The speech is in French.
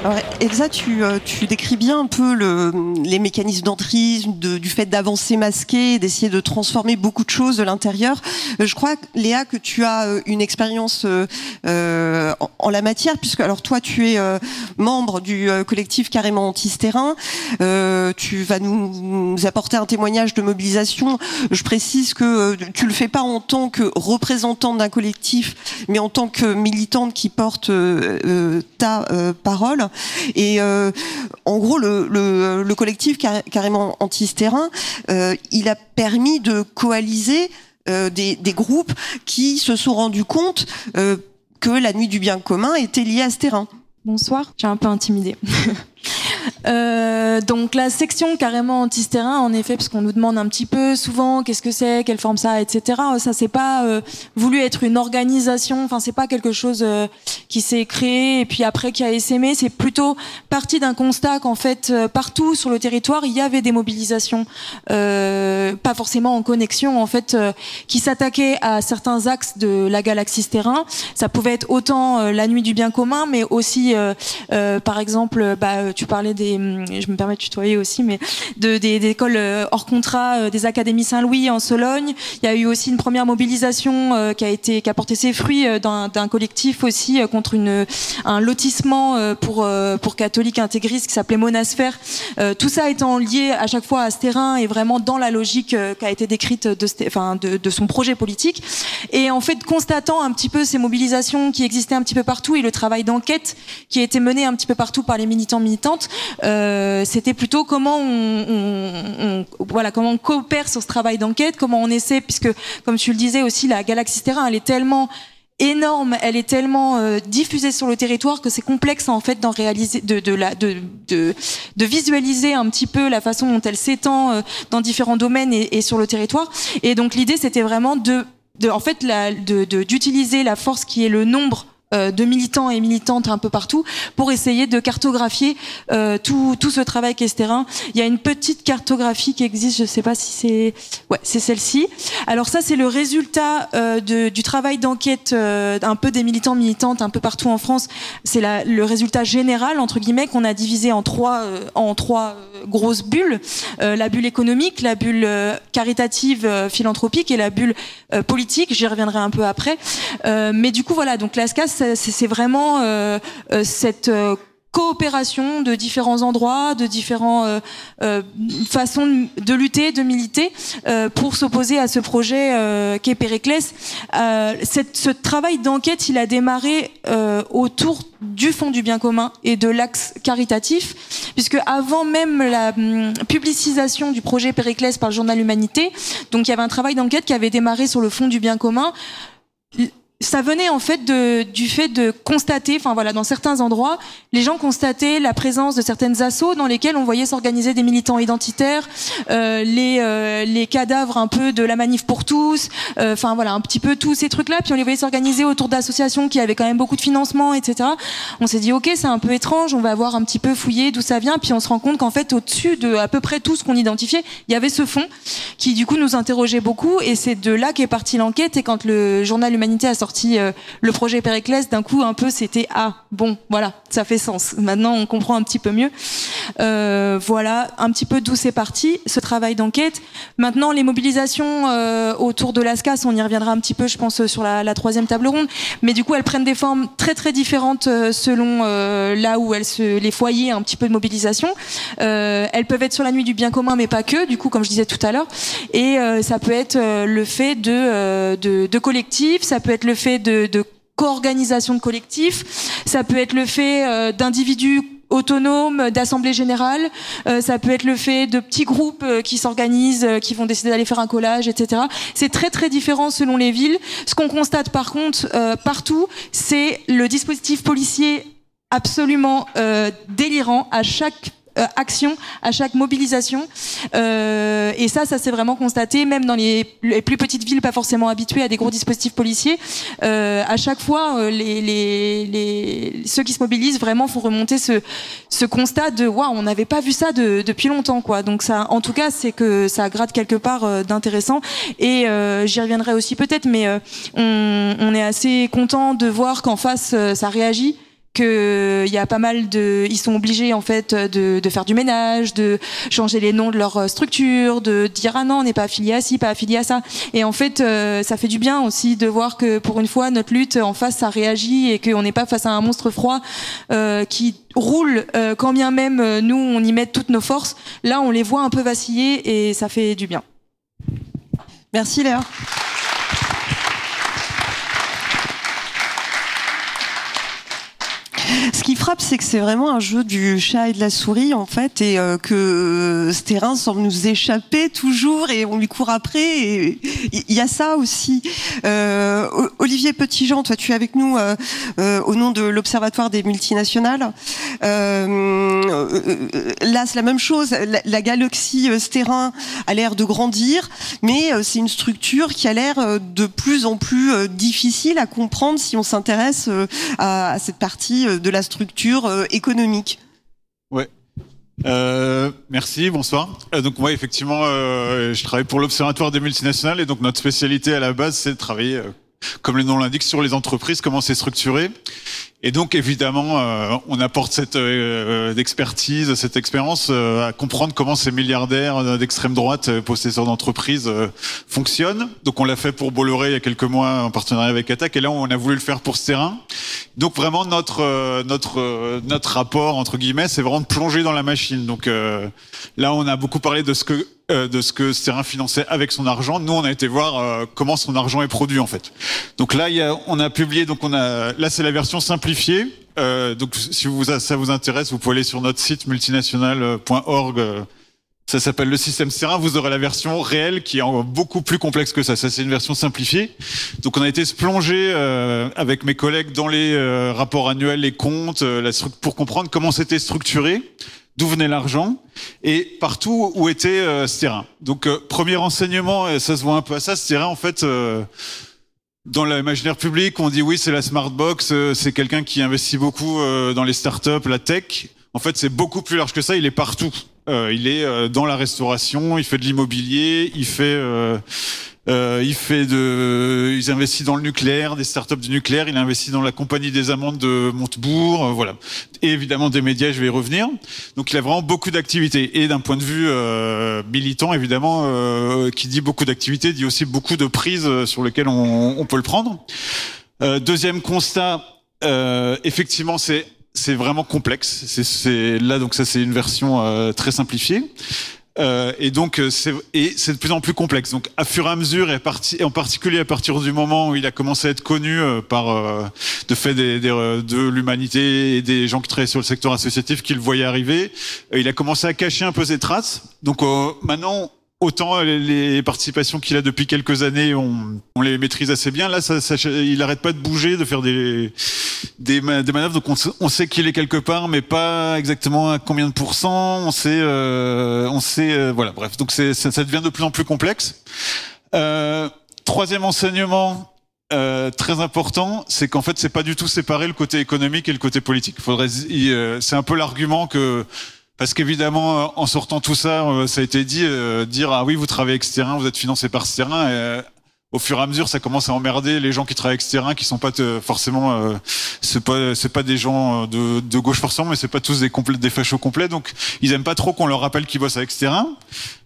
Alors Elsa, tu décris bien un peu les mécanismes d'entrisme, du fait d'avancer masqué, d'essayer de transformer beaucoup de choses de l'intérieur. Je crois, Léa, que tu as une expérience en la matière, puisque alors toi tu es membre du collectif Carrément Anti-ce-terrain. Tu vas nous apporter un témoignage de mobilisation. Je précise que tu le fais pas en tant que représentante d'un collectif, mais en tant que militante qui porte ta parole. Et en gros, le collectif Carrément Anti-ce-terrain, il a permis de coaliser des groupes qui se sont rendus compte que la nuit du bien commun était liée à ce terrain. Bonsoir, j'ai un peu intimidée. Donc la section Carrément Anti-ce-terrain, en effet, parce qu'on nous demande un petit peu souvent qu'est-ce que c'est, quelle forme ça a, etc. Ça c'est pas voulu être une organisation, enfin c'est pas quelque chose qui s'est créé et puis après qui a essaimé, c'est plutôt parti d'un constat qu'en fait partout sur le territoire il y avait des mobilisations, pas forcément en connexion en fait, qui s'attaquaient à certains axes de la galaxie terrain. Ça pouvait être autant la nuit du bien commun, mais aussi par exemple, tu parlais je me permets de tutoyer aussi, mais des écoles hors contrat, des académies Saint-Louis en Sologne. Il y a eu aussi une première mobilisation qui a porté ses fruits d'un collectif aussi contre un lotissement pour catholiques intégristes qui s'appelait Monasphère. Tout ça étant lié à chaque fois à ce terrain et vraiment dans la logique qui a été décrite de son projet politique. Et en fait, constatant un petit peu ces mobilisations qui existaient un petit peu partout et le travail d'enquête qui a été mené un petit peu partout par les militantes, c'était plutôt comment comment on coopère sur ce travail d'enquête, comment on essaie, puisque comme tu le disais aussi, la galaxie terrain, elle est tellement énorme, elle est tellement diffusée sur le territoire que c'est complexe en fait d'en réaliser, de visualiser un petit peu la façon dont elle s'étend dans différents domaines et sur le territoire. Et donc l'idée c'était vraiment d'utiliser la force qui est le nombre de militants et militantes un peu partout pour essayer de cartographier tout ce travail qu'est ce terrain. Il y a une petite cartographie qui existe, je sais pas si c'est celle-ci. Alors ça c'est le résultat du travail d'enquête un peu des militants militantes un peu partout en France. C'est le résultat général entre guillemets qu'on a divisé en trois grosses bulles, la bulle économique, la bulle caritative philanthropique et la bulle politique. J'y reviendrai un peu après. Mais du coup voilà, donc l'ASCAS c'est vraiment cette coopération de différents endroits, de différentes façons de lutter, de militer pour s'opposer à ce projet qu'est Périclès. Ce travail d'enquête, il a démarré autour du Fonds du bien commun et de l'axe caritatif, puisque avant même la publicisation du projet Périclès par le journal Humanité, donc il y avait un travail d'enquête qui avait démarré sur le Fonds du bien commun. Ça venait en fait du fait de constater, dans certains endroits, les gens constataient la présence de certaines assos dans lesquelles on voyait s'organiser des militants identitaires, les cadavres un peu de la manif pour tous, un petit peu tous ces trucs-là. Puis on les voyait s'organiser autour d'associations qui avaient quand même beaucoup de financement, etc. On s'est dit ok, c'est un peu étrange, on va voir un petit peu fouiller d'où ça vient. Puis on se rend compte qu'en fait au-dessus de à peu près tout ce qu'on identifiait, il y avait ce fond qui du coup nous interrogeait beaucoup. Et c'est de là qu'est partie l'enquête. Et quand le journal Humanité a sorti le projet Périclès, d'un coup un peu c'était ça fait sens, maintenant on comprend un petit peu mieux. Voilà un petit peu d'où c'est parti ce travail d'enquête. Maintenant les mobilisations autour de l'ASCAS, on y reviendra un petit peu je pense sur la troisième table ronde, mais du coup elles prennent des formes très très différentes selon là où les foyers un petit peu de mobilisation. Elles peuvent être sur la nuit du bien commun mais pas que, du coup comme je disais tout à l'heure, et ça peut être le fait de collectifs, ça peut être le fait de co-organisation de collectifs, ça peut être le fait d'individus autonomes, d'assemblées générales, ça peut être le fait de petits groupes qui s'organisent, qui vont décider d'aller faire un collage, etc. C'est très très différent selon les villes. Ce qu'on constate par contre partout, c'est le dispositif policier absolument délirant à chaque action, à chaque mobilisation, et ça s'est vraiment constaté même dans les plus petites villes pas forcément habituées à des gros dispositifs policiers. À chaque fois ceux qui se mobilisent vraiment font remonter ce constat de waouh, on n'avait pas vu ça depuis longtemps quoi. Donc ça, en tout cas, c'est que ça gratte quelque part d'intéressant, et j'y reviendrai aussi peut-être, mais on est assez content de voir qu'en face ça réagit, que il y a pas mal ils sont obligés en fait de faire du ménage, de changer les noms de leur structure, de dire ah non on n'est pas affilié à ci, pas affilié à ça. Et en fait ça fait du bien aussi de voir que pour une fois notre lutte en face ça réagit et qu'on n'est pas face à un monstre froid qui roule quand bien même nous on y met toutes nos forces. Là on les voit un peu vaciller et ça fait du bien. Merci Léa. Ce qui frappe, c'est que c'est vraiment un jeu du chat et de la souris, en fait, et que ce terrain semble nous échapper toujours, et on lui court après, et il y a ça aussi. Olivier Petitjean, toi, tu es avec nous au nom de l'Observatoire des multinationales. Là, c'est la même chose. La galaxie Sterin a l'air de grandir, mais c'est une structure qui a l'air de plus en plus difficile à comprendre si on s'intéresse à cette partie de la structure économique. Ouais. Merci, bonsoir. Donc moi, effectivement, je travaille pour l'Observatoire des multinationales et donc notre spécialité à la base, c'est de travailler, comme le nom l'indique, sur les entreprises, comment c'est structuré. Et donc, évidemment, on apporte cette expertise, cette expérience à comprendre comment ces milliardaires d'extrême droite, possesseurs d'entreprises, fonctionnent. Donc, on l'a fait pour Bolloré il y a quelques mois en partenariat avec Attac, et là, on a voulu le faire pour ce terrain. Donc, vraiment, notre rapport, entre guillemets, c'est vraiment de plonger dans la machine. Donc, là, on a beaucoup parlé de ce que ce terrain finançait avec son argent. Nous, on a été voir comment son argent est produit, en fait. Donc là, on a publié, là, c'est la version simplifiée. Donc si ça vous intéresse, vous pouvez aller sur notre site multinational.org. Ça s'appelle le système Sterin. Vous aurez la version réelle qui est beaucoup plus complexe que ça. Ça, c'est une version simplifiée. Donc on a été se plonger avec mes collègues dans les rapports annuels, les comptes, pour comprendre comment c'était structuré, d'où venait l'argent et partout où était Sterin. Donc premier renseignement, et ça se voit un peu à ça, Sterin en fait... dans l'imaginaire public, on dit oui, c'est la smart box, c'est quelqu'un qui investit beaucoup dans les startups, la tech. En fait, c'est beaucoup plus large que ça. Il est partout. Il est dans la restauration, il fait de l'immobilier, il investit dans le nucléaire, des startups du nucléaire. Il investit dans la compagnie des amandes de Montebourg, voilà. Et évidemment des médias, je vais y revenir. Donc il a vraiment beaucoup d'activités. Et d'un point de vue militant, évidemment, qui dit beaucoup d'activités, dit aussi beaucoup de prises sur lesquelles on peut le prendre. Deuxième constat, effectivement, c'est vraiment complexe. Là, donc ça, c'est une version très simplifiée. Et donc c'est de plus en plus complexe. Donc à fur et à mesure, et en particulier à partir du moment où il a commencé à être connu de fait de l'humanité et des gens qui travaillaient sur le secteur associatif qui le voyaient arriver, il a commencé à cacher un peu ses traces. Donc maintenant, autant les participations qu'il a depuis quelques années, on les maîtrise assez bien. Là, il n'arrête pas de bouger, de faire des manœuvres. Donc on sait qu'il est quelque part, mais pas exactement à combien de pourcents. On sait, voilà. Bref, donc ça devient de plus en plus complexe. Troisième enseignement très important, c'est qu'en fait, c'est pas du tout séparé le côté économique et le côté politique. C'est un peu l'argument que parce qu'évidemment, en sortant tout ça, ça a été dit, dire ah oui, vous travaillez avec Sterin, vous êtes financé par Sterin. Au fur et à mesure, ça commence à emmerder les gens qui travaillent avec Sterin, qui sont pas forcément, c'est pas des gens de gauche forcément, mais c'est pas tous des fachos complets. Donc, ils aiment pas trop qu'on leur rappelle qu'ils bossent avec Sterin.